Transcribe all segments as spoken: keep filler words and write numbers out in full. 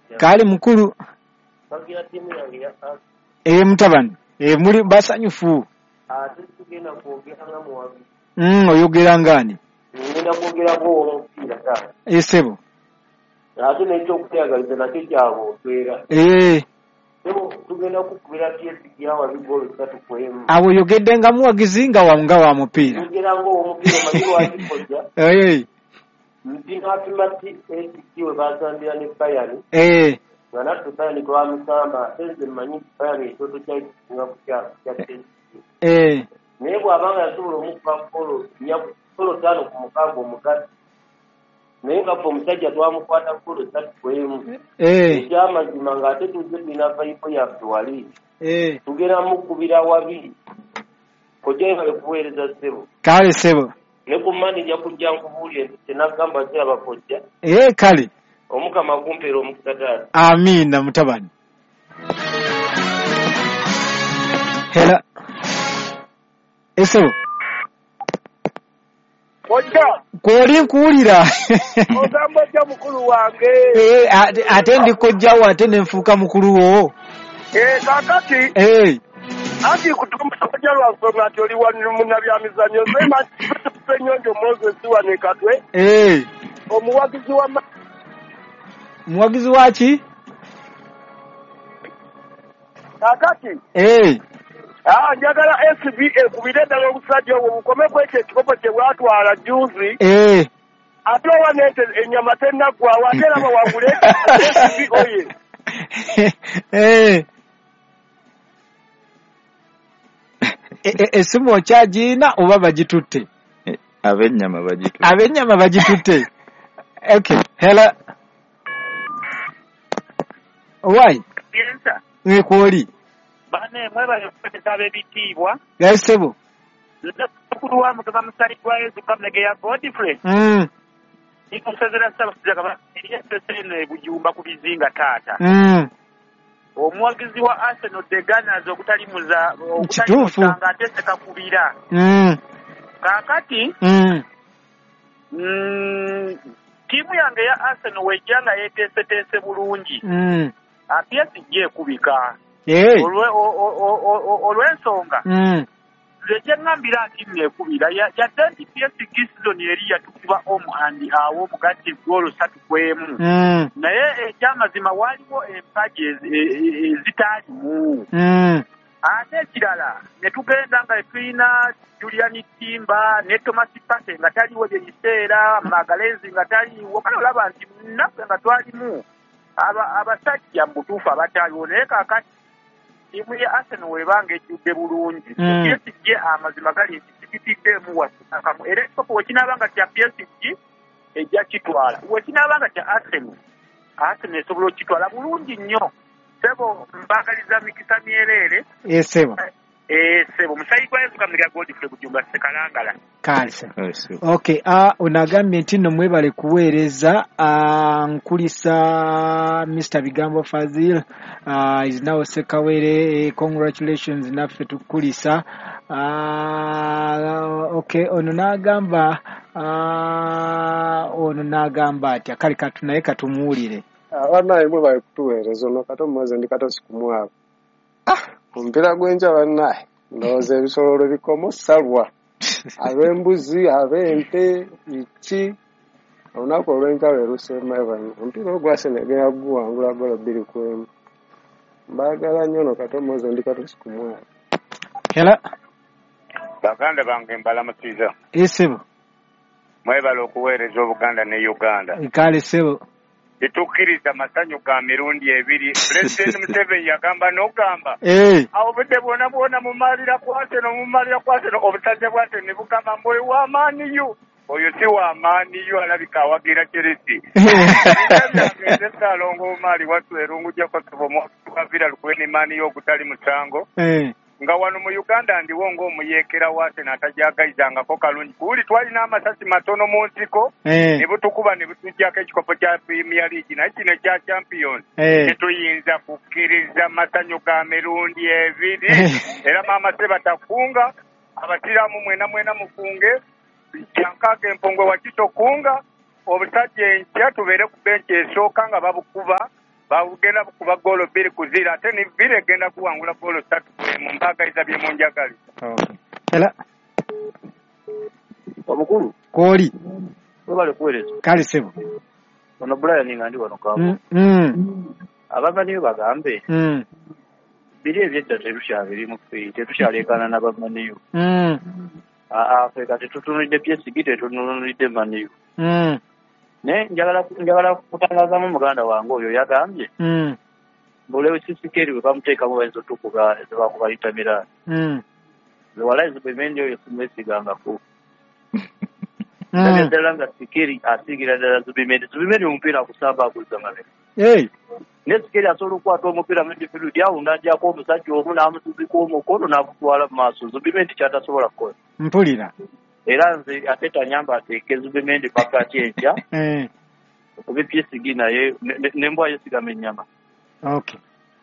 Kale mukulu. Bagira timu yange ya Arsenal. Eh mutabani. Eh muri basanyufu. Ate tugenda kwogera nga muwabi. Mm oyogera ngani? Ngenda kwogera go omupiira taata. Eh sebo. Ate n'ekyo okutayagaliza nakyo kyabo otwera. Eh. Sebo tugenda kukubira P S G awa bigolo bisatu ku emu. Abo yogedde nga muwagizi nga wa nga wa mupiira. Yogera ngo omupiira magiro akikoja. Eh. Ndina atumati P S G we bazambira ne Bayern. Eh. Nga nattu Bayern kwa musamba enze manyi Bayern ekyoto kya nga kya kya P S G. Eh. Naye bw'abanga yasobola omukuba polo nyaku polo tano ku mukago omugazi. Naye nga omusajja twamukwata polo ssatu ku emu. Eh. Ekyamazima ng'ate tuzze tulina vayipo yaffe wali. Eh. Tugenda mukubira wabiri. Kojja bali kuweereza ssebo. Kale sebo. Ne ku manager kujja nkubuulire tenagamba kiraba kojja. Eh kale. Omukama kumpeera omukisa taata. Amina mutabani. Hela. Esebo. Kojja. Kwoli nkuwulira. Ogamba ojja mukulu wange. Eh ate ndi kojjawo ate ne nfuuka mukulu wo. Eh kakati. Eh. Ati kutumba kojja lwansonga ati oli wanu munnabyamizanyo sema senyonjo Moses wane katwe. Eh. Omuwagizi wa ma... Muwagizi waki? Kakati. Eh. Ah njagala S B A kubire ddala omusajja obwo bukome kwekyo ekikopo kye bwatwala juzi. Eh. Ate wanete ennyama tennaggwa watera bawangule S B oye. Eh. Esimu okyagina oba bagitutte? Abennyama bagitutte. Abennyama bagitutte. Okay. Hela. Why? Yensa. Nkwoli. Bane mwebale kwetesa ab'ebitiibwa. Yasebo. Mukulu wa Mukama Musajja wa Yesu Kamege ya Godfrey. Mm. Ikusezera Ssaabasajja Kabaka Sene Bujumba ku bizinga taata. Mm. Omuwagizi wa Arsenal de Gunners okutalimuza Kituufu. ng'ateseka kubira. Mm. Kaakati. Mm. Mm, tiimu yange ya Arsenal wejjanga yeeteeseteese bulungi. Mm. P S G ekubika. Eh. Olw'ensonga. Mm. Leke ngambira nti neekubira yadde nti P S G season eri yatukuba omu andi awo mugatti goolo ssatu ku emu. Mm. Naye ekyamazima waliwo empagi ezitaalimu. Mm. Ate ekirala ne tugenda nga tulina Julian Timba ne Thomas Partey nga taliwo bye biseera, Magalhaes nga taliwo, kale olaba nti naffe nga twalimu abasajja mu butuufu abataaliwo. Naye kaakati tiimu ya Arsenal webanga ejjudde bulungi. P S G amazima gali nti tikitiddemu wasakamu. Era ekikopo wekinaabanga kya P S G ejja kitwala. Wekinaabanga kya Arsenal, Arsenal esobola okitwala bulungi nnyo. Sebo mbagaliza mikisa myerere. Eh sebo. Eh sebo musayi kwa Yesu Kamege Godfrey Bujumba Sekalangala. Kalisa. Okay, ah unagambye nti no mwebale kuweereza ah nkulisa Mister Bigambo Fazil ah is now Sekawere. Eh, congratulations naffe tukulisa. Ah okay, ono nagamba ah ono nagamba ati akali katunaye katumuulire. Abana imwe bali kutuweereza ono kato mweze ndi kato sikumwabo. Ah, ompira gwenja bannaye ndowooza ebisololo bikomo salwa. Ab'embuzi, ab'ente, iki olunaku olw'enjala erusembayo bano. Ompira ogwase negera guwangula golo bbiri ku emu. Mbaagala nnyo ono kato mweze ndi kato sikumwabo. Hela. Baganda bange mbalamusiza. Esebo. Mwebale okuweereza Obuganda ne Uganda. Kale sebo. Etukkiriza masanyu ga mirundi ebiri. President Museveni yagamba n'ogamba. Eh. Obudde bwona bwona mumaalira kwase no mumaalira kwase no obusajja bwate ne bugamba mwe wa maani yu. Oyo si wa maani yu alabika awagira Chelsea. Ngeze salongo mali watu erungu jako sobomo tukavira lukweni maani yo okutali musango. Eh. Nga wano mu Uganda ndiwo ng'omuyekera wate n'atajagayizangako kalungi. Kuli twalina amasasi matono mu nsiko. Eh. Ne butukuba ne butujjako ekikopo kya Premier League naye kino ekya Champions. Eh. Tetuyinza kukkiriza masanyu ga mirundi ebiri. Era maama Seba takunga abasiraamu mwena mwena mukunge kyankaaga empongwe wakito kunga obusajja enkya tubeere ku benki esooka nga babukuba bagenda kuba goolo bbiri ku ziro ate ni bbiri egenda kuwangula goolo ssatu mu mpagaliza bye mu njagali. Era omukulu kooli webale kuweereza kale sebo ono Brian nga ndi wano kaabo abamaniyo bagambe biri ebyedda tetukyabirimu ffe tetukyaleekaana n'abamaniyo ffe kati tutunulidde P S G tetutunulidde maniyo naye njagala kutangaazamu muganda wange oyo yagambye bulewe sisikeri bwe bamuteekamu bayinza otukuba ezebakubayita miraani walayi zubemendi oyo simwesigangako ddala nga sikeri asiigira ddala zubimendi zubimendi omupiira akusamba aguliza mabega ne sikeri asobola okukwata omupiira midfield awunda ajjako omusajja omu n'amuzuzika omukono n'agutwala mu maaso zubimendi kyatasobola kukola mpulira era nze ate tanyamba ateeke zubimendi pakati enkya okuba P S G naye nembwa yesigama ennyama. Okay.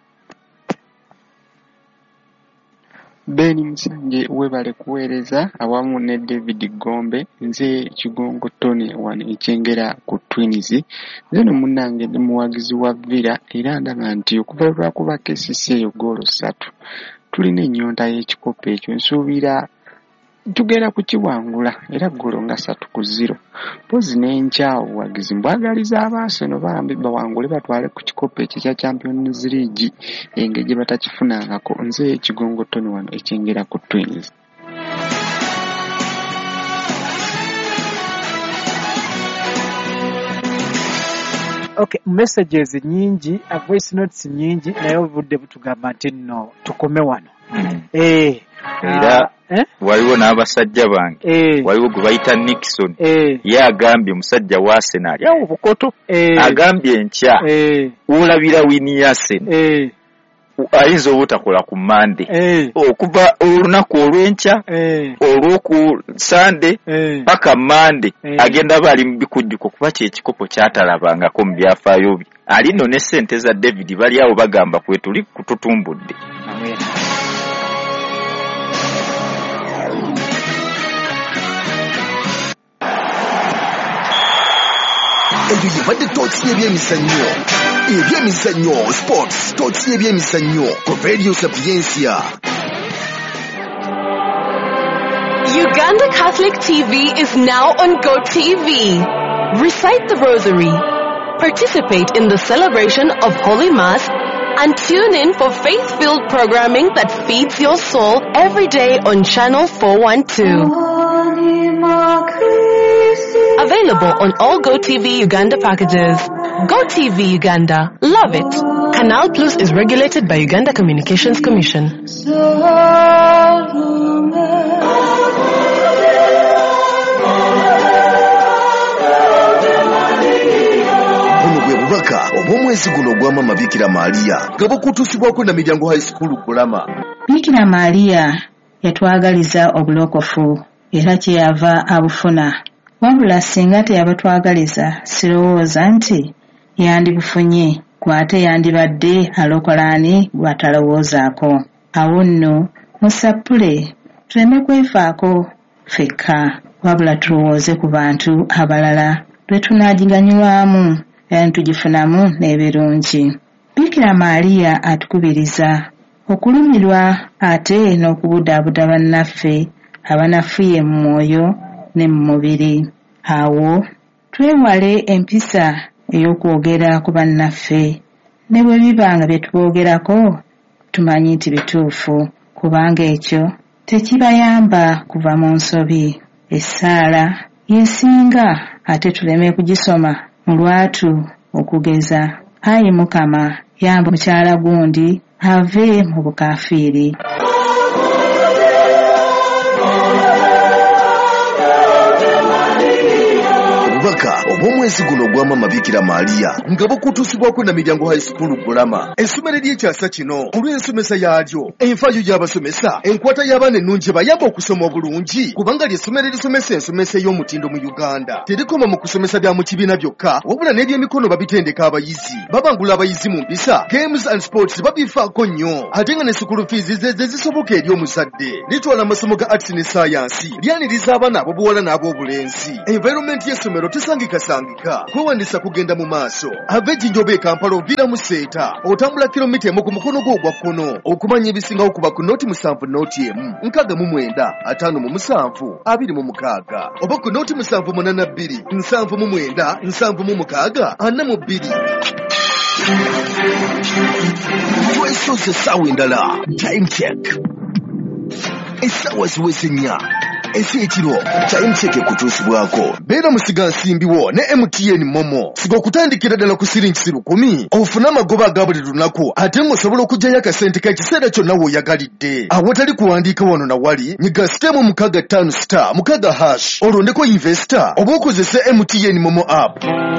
Beni Msanje webale kuweereza awamu ne David Gombe nze Kigongo Tony wano ekyengera ku Twins nze no munnange ndi muwagizi wa Villa era ndaba nti okuva lwakuba K C C eyo goolo ssatu tulina ennyonta y'ekikopo ekyo nsuubira tugenda kukiwangula era goolo nga ssatu ku ziro pozi n'enkya obuwagizi mbwagaliza abaaseno bambi bawangule batwale ku kikopo ekyo kya Champions League engeri gye batakifunangako nze Kigongo Tony wano ekyengera ku Twins. Okay, messages nyingi, a voice notes nyingi naye obudde butugamba nti nno tukome wano. Eh era waliwo n'abasajja bange waliwo gwe bayita Nixon ye agambye omusajja wa Arsenal yawo bukoto agambye enkya olabira wini ya Arsenal ayinza obutakola ku Monday okuva olunaku olw'enkya olw'oku Sunday paka Monday agenda bali mu bikujjuko kuba kyekikopo kyatalabangako mu byafaayo bye ali nno ne ssente za David bali awo bagamba kwe tuli kututumbudde. Ebyo yibadde tootsi y'ebyemizannyo ebyemizannyo sports tootsi y'ebyemizannyo ku Radio Sapiencia. Uganda Catholic T V is now on Go T V. Recite the Rosary, participate in the celebration of Holy Mass, and tune in for faith-filled programming that feeds your soul every day on Channel four twelve. Available on all Go T V Uganda packages. Go T V Uganda. Love it. Canal Plus is regulated by Uganda Communications Commission. Obubaka obw'omwezi guno ogw'Mama Bikira Maria nga bukutuusibwako na Miryango High School Kulama. Bikira Maria yatwagaliza obulokofu era kyeyava abufuna. Wabula singa teyabatwagaliza sirowooza nti yandibufunye kwate yandibadde alokolaani gwatalowoozaako. Awo nno musapule tuleme kwefaako ffekka wabula tulowooze ku bantu abalala lwe tunaagiganyulwamu era tugifunamu n'ebirungi. Bikira Maria atukubiriza okulumirwa ate n'okubudaabuda bannaffe abanafuye mu mwoyo ne mu mubiri. Awo twewale empisa ey'okwogera ku bannaffe ne bwe biba nga bye tuboogerako tumanyi nti bituufu kubanga ekyo tekibayamba kuva mu nsobi. Essaala yesinga ate tuleme kugisoma mu lwatu okugeza ayi Mukama yamba mukyala gundi ave mu bukafiiri. Obubaka obw'omwezi guno ogw'Mama Bikira Maria nga bukutuusibwako na Miryango High School Kulama. Essomero ly'ekyasa kino ku lw'ensomesa yaalyo, enfaayo gy'abasomesa, enkwata y'abaana ennungi bayamba okusoma obulungi kubanga ly'essomero erisomesa ensomesa ey'omutindo mu Uganda. Terikoma mu kusomesa bya mu kibiina byokka wabula n'ebyemikono babitendeka abayizi, babangula abayizi mu mpisa, games and sports babifaako nnyo ate nga ne school fees ze zisoboka eri omuzadde. Litwala amasomo ga arts ne science lyaniriza abaana ab'obuwala n'ab'obulenzi. Environment y'essomero tesangika asangika kwewandisa kugenda mu maaso ava ejjinjoba e Kampala ovira mu Seeta otambula kilomita emu ku mukono gwo ogwa kkono okumanya ebisingawo kuba ku nooti musanvu nooti emu nkaaga mu mwenda ataano mu musanvu abiri mu mukaaga oba ku nooti musanvu munaana bbiri nsanvu mu mwenda nsanvu mu mukaaga ana mu bbiri. Twesoze essaawa endala time check essaawa ziweze nnya esi ekiro time check ekutuusibwako beera musiga nsimbiwo ne M T N Momo siga okutandikira ddala ku siringi lukumi ofune amagoba aga buli lunaku ate ng'osobola okugyayo akasente k'ekiseera kyonna w'oyagalidde awatali kuwandiika wano na wali nyiga sitemu mukaaga ttaano star mukaaga hash olondeko investor oba okozese M T N Momo app.